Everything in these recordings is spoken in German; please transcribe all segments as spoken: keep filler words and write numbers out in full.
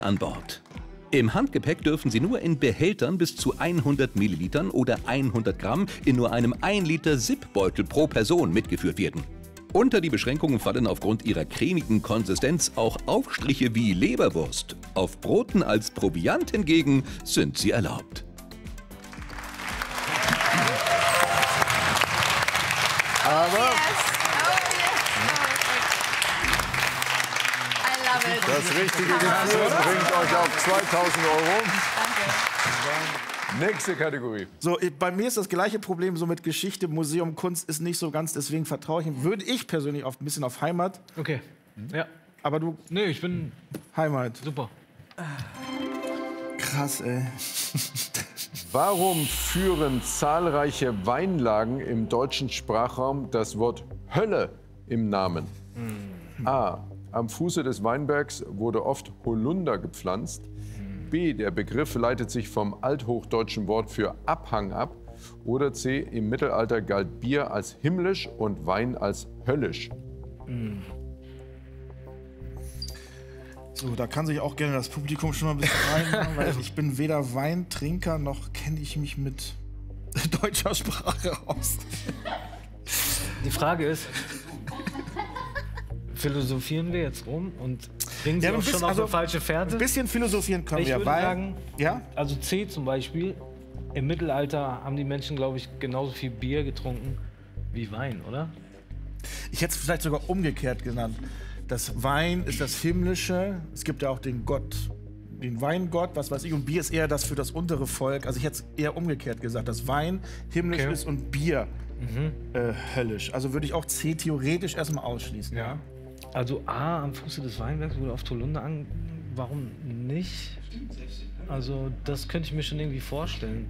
an Bord. Im Handgepäck dürfen Sie nur in Behältern bis zu hundert Millilitern oder hundert Gramm in nur einem ein Liter Zip-Beutel pro Person mitgeführt werden. Unter die Beschränkungen fallen aufgrund ihrer cremigen Konsistenz auch Aufstriche wie Leberwurst. Auf Broten als Proviant hingegen sind sie erlaubt. Aber das richtige Gefühl bringt euch auf zweitausend Euro. Danke. Nächste Kategorie. So, bei mir ist das gleiche Problem so mit Geschichte, Museum, Kunst ist nicht so ganz, deswegen vertraue ich ihm. Würde ich persönlich auf, ein bisschen auf Heimat. Okay, ja. Aber du... Nee, ich bin... Heimat. Super. Krass, ey. Warum führen zahlreiche Weinlagen im deutschen Sprachraum das Wort Hölle im Namen? Hm. A. Am Fuße des Weinbergs wurde oft Holunder gepflanzt. B. Der Begriff leitet sich vom althochdeutschen Wort für Abhang ab. Oder C. Im Mittelalter galt Bier als himmlisch und Wein als höllisch. Mm. So, da kann sich auch gerne das Publikum schon mal ein bisschen reinmachen, weil ich bin weder Weintrinker noch kenne ich mich mit deutscher Sprache aus. Die Frage ist, philosophieren wir jetzt rum und bringen Sie Ja, auch bisschen- schon auf also, eine falsche Fährte? Ein bisschen philosophieren können Ich wir, würde weil... sagen, ja? also C zum Beispiel, im Mittelalter haben die Menschen, glaube ich, genauso viel Bier getrunken wie Wein, oder? Ich hätte es vielleicht sogar umgekehrt genannt. Das Wein ist das Himmlische. Es gibt ja auch den Gott, den Weingott, was weiß ich. Und Bier ist eher das für das untere Volk. Also ich hätte es eher umgekehrt gesagt, dass Wein himmlisch Okay. ist und Bier Mhm. äh, höllisch. Also würde ich auch C theoretisch erstmal ausschließen. Ja. Also A, am Fuße des Weinbergs wurde auf Holunder an. Warum nicht? Also das könnte ich mir schon irgendwie vorstellen.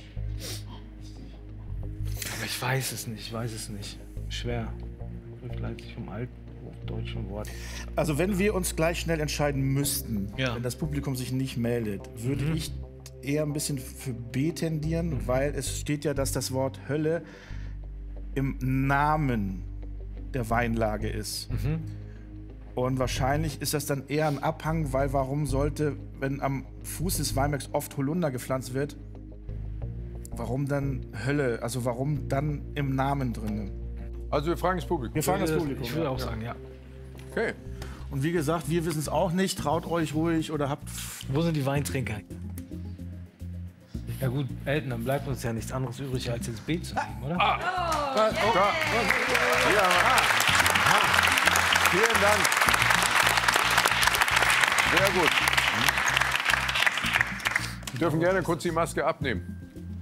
Aber ich weiß es nicht, ich weiß es nicht. Schwer. Begleitet sich vom althochdeutschen Wort. Also wenn wir uns gleich schnell entscheiden müssten, Ja. wenn das Publikum sich nicht meldet, würde Mhm. ich eher ein bisschen für B tendieren, weil es steht ja, dass das Wort Hölle im Namen der Weinlage ist. Mhm. Und wahrscheinlich ist das dann eher ein Abhang, weil warum sollte, wenn am Fuß des Weinbergs oft Holunder gepflanzt wird, warum dann Hölle? Also warum dann im Namen drin? Also wir fragen das Publikum. Wir fragen das Ich Publikum. würde ja. auch sagen, ja. Okay. Und wie gesagt, wir wissen es auch nicht. Traut euch ruhig oder habt... Wo sind die Weintrinker? Ja gut, Elton, dann bleibt uns ja nichts anderes übrig, als jetzt B zu nehmen, oder? Ah. Da. Ja. Ah. Vielen Dank. Sehr gut. Sie dürfen gerne kurz die Maske abnehmen.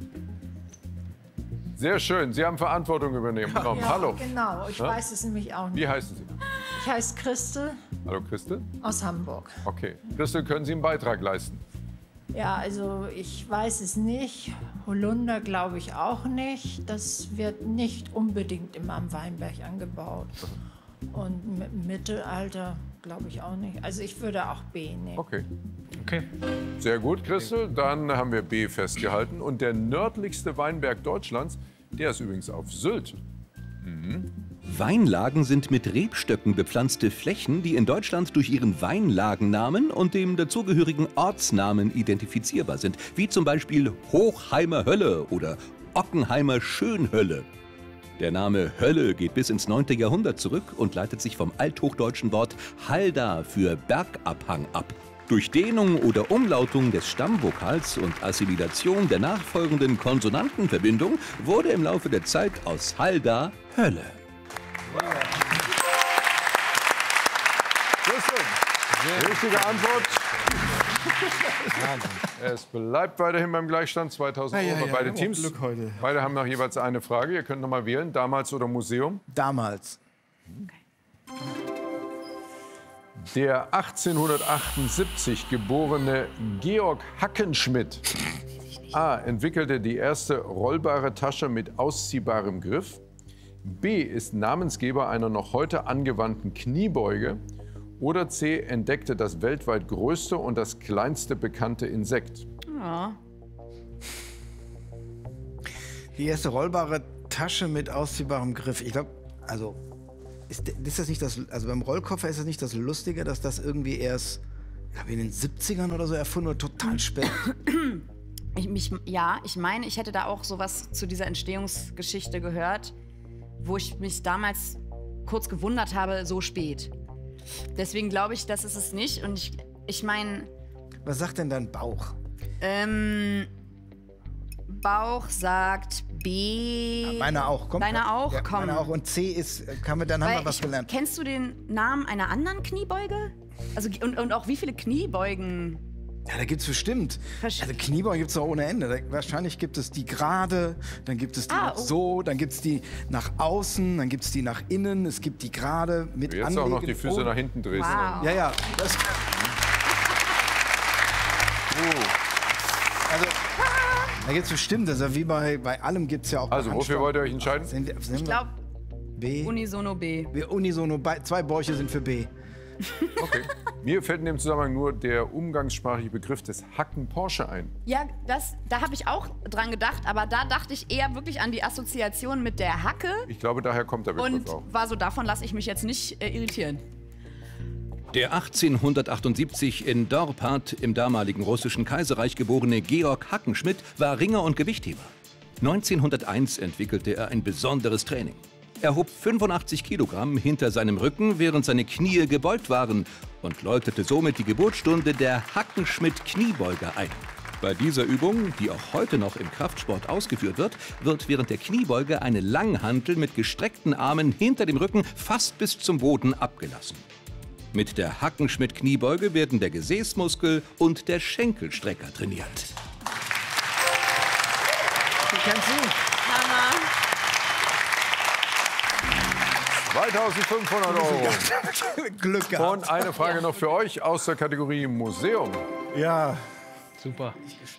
Sehr schön. Sie haben Verantwortung übernehmen. Ja, Hallo. genau. Ich Ja? weiß es nämlich auch nicht. Wie heißen Sie? Ich heiße Christel Hallo Christel. aus Hamburg. Okay. Christel, können Sie einen Beitrag leisten? Ja, also ich weiß es nicht. Holunder glaube ich auch nicht. Das wird nicht unbedingt immer am Weinberg angebaut. Und im Mittelalter glaube ich auch nicht. Also ich würde auch B nehmen. Okay. Okay. Sehr gut, Christel. Dann haben wir B festgehalten. Und der nördlichste Weinberg Deutschlands, der ist übrigens auf Sylt. Mhm. Weinlagen sind mit Rebstöcken bepflanzte Flächen, die in Deutschland durch ihren Weinlagennamen und dem dazugehörigen Ortsnamen identifizierbar sind, wie zum Beispiel Hochheimer Hölle oder Ockenheimer Schönhölle. Der Name Hölle geht bis ins neunte Jahrhundert zurück und leitet sich vom althochdeutschen Wort Halda für Bergabhang ab. Durch Dehnung oder Umlautung des Stammvokals und Assimilation der nachfolgenden Konsonantenverbindung wurde im Laufe der Zeit aus Halda Hölle. Christel, richtige Antwort. Es bleibt weiterhin beim Gleichstand, zweitausend Ja, ja, Euro. ja, Beide wir haben Teams. Glück heute. Beide haben noch jeweils eine Frage. Ihr könnt noch mal wählen, damals oder Museum. Damals. Der achtzehnhundertachtundsiebzig geborene Georg Hackenschmidt A. entwickelte die erste rollbare Tasche mit ausziehbarem Griff. B. ist Namensgeber einer noch heute angewandten Kniebeuge. Oder C. entdeckte das weltweit größte und das kleinste bekannte Insekt. Ja. Die erste rollbare Tasche mit ausziehbarem Griff. Ich glaube, also ist, ist das nicht das, also beim Rollkoffer ist das nicht das Lustige, dass das irgendwie erst Hab ich in den siebzigern oder so erfunden oder total spät? Ich, mich, ja, ich meine, ich hätte da auch sowas zu dieser Entstehungsgeschichte gehört, wo ich mich damals kurz gewundert habe, so spät. Deswegen glaube ich, das ist es nicht. Und ich, ich meine... Was sagt denn dein Bauch? Ähm, Bauch sagt B. Ja, meiner auch, komm. Deiner auch? Ja, Komm. meiner auch. Und C ist, kann wir, dann haben Weil wir was ich, gelernt. Kennst du den Namen einer anderen Kniebeuge? Also, und, und auch wie viele Kniebeugen? Ja, da gibt's bestimmt. Versch- Also Kniebeugen gibt's doch ohne Ende. Da, wahrscheinlich gibt es die gerade, dann gibt es die Ah, noch oh. so, dann gibt's die nach außen, dann gibt's die nach innen, es gibt die gerade mit Jetzt Anlegen. auch noch die Füße Oh. nach hinten drehst. Wow. Ja, ja. Das, also, da gibt's bestimmt, also wie bei, bei allem gibt's ja auch... Also, wofür Handstand. wollt ihr euch entscheiden? Sind, sind Ich glaube, B. Unisono B. Wir Unisono, bei- zwei Bäuche sind für B. Okay. Mir fällt in dem Zusammenhang nur der umgangssprachliche Begriff des Hacken Porsche ein. Ja, das, da habe ich auch dran gedacht, aber da dachte ich eher wirklich an die Assoziation mit der Hacke Ich glaube, daher kommt der Begriff und auch. war so, davon lasse ich mich jetzt nicht äh, irritieren. Der achtzehnhundertachtundsiebzig in Dorpat im damaligen russischen Kaiserreich geborene Georg Hackenschmidt war Ringer und Gewichtheber. neunzehnhunderteins entwickelte er ein besonderes Training. Er hob fünfundachtzig Kilogramm hinter seinem Rücken, während seine Knie gebeugt waren und läutete somit die Geburtsstunde der Hackenschmidt-Kniebeuge ein. Bei dieser Übung, die auch heute noch im Kraftsport ausgeführt wird, wird während der Kniebeuge eine Langhantel mit gestreckten Armen hinter dem Rücken fast bis zum Boden abgelassen. Mit der Hackenschmidt-Kniebeuge werden der Gesäßmuskel und der Schenkelstrecker trainiert. Du kennst ihn? Hammer. zweitausendfünfhundert Euro. Glück gehabt. Und eine Frage noch für euch aus der Kategorie Museum. Ja, Super.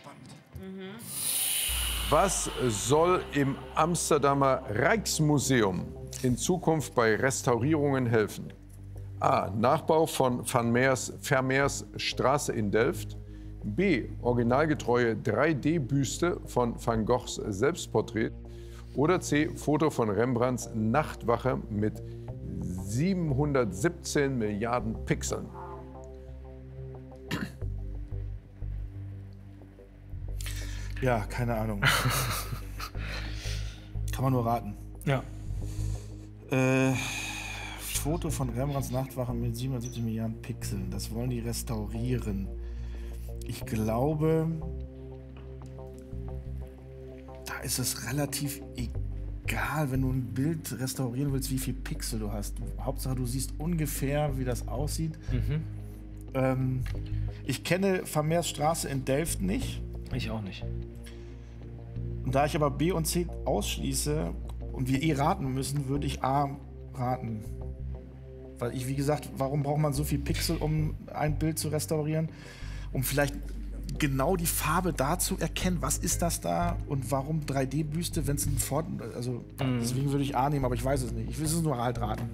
Was soll im Amsterdamer Rijksmuseum in Zukunft bei Restaurierungen helfen? A. Nachbau von Van Meers, Vermeers Straße in Delft. B. Originalgetreue drei D-Büste von Van Goghs Selbstporträt. Oder C. Foto von Rembrandts Nachtwache mit siebenhundertsiebzehn Milliarden Pixeln. ja, keine Ahnung. Kann man nur raten. Ja. Äh, Foto von Rembrandts Nachtwache mit siebenhundertsiebzig Milliarden Pixeln. Das wollen die restaurieren. Ich glaube, da ist es relativ egal, wenn du ein Bild restaurieren willst, wie viel Pixel du hast. Hauptsache, du siehst ungefähr, wie das aussieht. Mhm. Ähm, ich kenne Vermeers Straße in Delft nicht. Ich auch nicht. Und da ich aber B und C ausschließe und wir eh raten müssen, würde ich A raten. Weil ich, wie gesagt, warum braucht man so viel Pixel, um ein Bild zu restaurieren? Um vielleicht genau die Farbe da zu erkennen, was ist das da und warum drei D-Büste, wenn es ein Fort... Also deswegen würde ich A nehmen, aber ich weiß es nicht. Ich will es nur halt raten.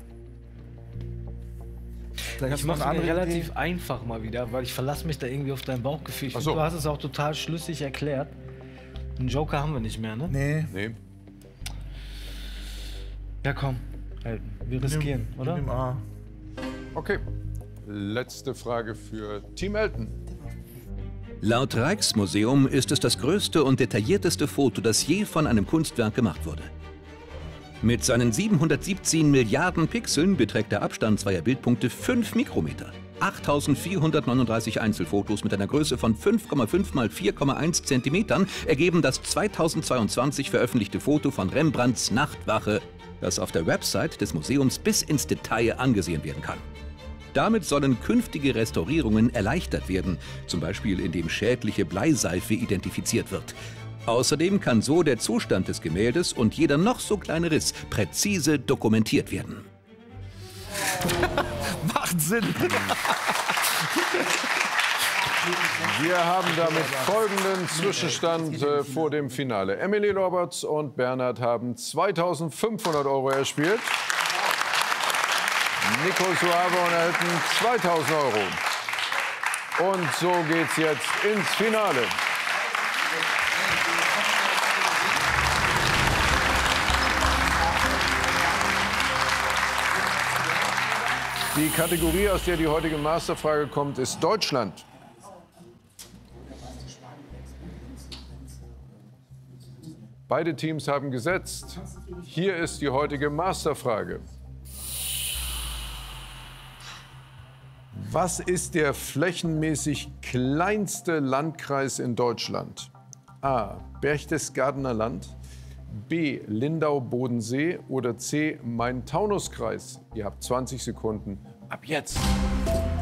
Vielleicht hast Ich du noch mache eine es mir andere relativ Idee? einfach mal wieder, weil ich verlasse mich da irgendwie auf dein Bauchgefühl. Ich Ach find, so. Du hast es auch total schlüssig erklärt. Einen Joker haben wir nicht mehr, ne? Nee. Nee. Ja, komm. Halt, wir riskieren, Nimm- oder? nimm A. Okay. Letzte Frage für Team Elton. Laut Rijksmuseum ist es das größte und detaillierteste Foto, das je von einem Kunstwerk gemacht wurde. Mit seinen siebenhundertsiebzehn Milliarden Pixeln beträgt der Abstand zweier Bildpunkte fünf Mikrometer. achttausendvierhundertneununddreißig Einzelfotos mit einer Größe von fünf Komma fünf mal vier Komma eins Zentimetern ergeben das zweitausendzweiundzwanzig veröffentlichte Foto von Rembrandts Nachtwache, das auf der Website des Museums bis ins Detail angesehen werden kann. Damit sollen künftige Restaurierungen erleichtert werden, zum Beispiel indem schädliche Bleiseife identifiziert wird. Außerdem kann so der Zustand des Gemäldes und jeder noch so kleine Riss präzise dokumentiert werden. Macht Sinn. Wir haben damit folgenden Zwischenstand äh, vor dem Finale. Emily Roberts und Bernhard haben zweitausendfünfhundert Euro erspielt. Nico Suave und Elton zweitausend Euro. Und so geht's jetzt ins Finale. Die Kategorie, aus der die heutige Masterfrage kommt, ist Deutschland. Beide Teams haben gesetzt. Hier ist die heutige Masterfrage. Was ist der flächenmäßig kleinste Landkreis in Deutschland? A. Berchtesgadener Land, B. Lindau-Bodensee oder C. Main-Taunus-Kreis? Ihr habt zwanzig Sekunden ab jetzt.